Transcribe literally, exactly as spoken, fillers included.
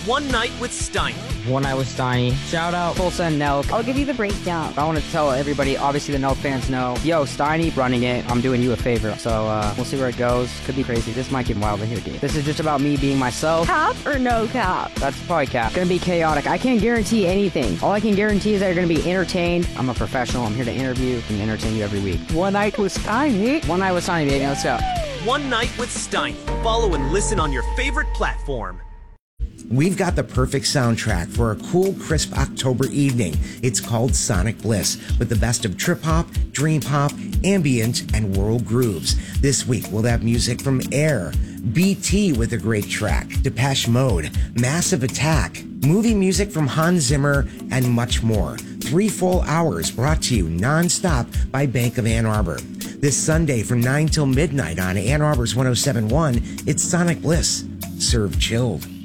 One Night with Steiny. One Night with Steiny. Shout out Tulsa and Nelk. I'll give you the breakdown. I want to tell everybody, obviously the Nelk fans know, yo, Steiny running it, I'm doing you a favor. So uh, we'll see where it goes. Could be crazy. This might get wild in here, dude. This is just about me being myself. Cap or no cap? That's probably cap. Gonna be chaotic. I can't guarantee anything. All I can guarantee is that you're gonna be entertained. I'm a professional. I'm here to interview and entertain you every week. One Night with Steiny. One Night with Steiny, baby. Let's go. One Night with Steiny. Follow and listen on your favorite platform. We've got the perfect soundtrack for a cool, crisp October evening. It's called Sonic Bliss, with the best of trip-hop, dream-pop, ambient, and world grooves. This week, we'll have music from Air, B T with a great track, Depeche Mode, Massive Attack, movie music from Hans Zimmer, and much more. Three full hours brought to you non-stop by Bank of Ann Arbor. This Sunday from nine till midnight on Ann Arbor's one oh seven point one, it's Sonic Bliss. Serve chilled.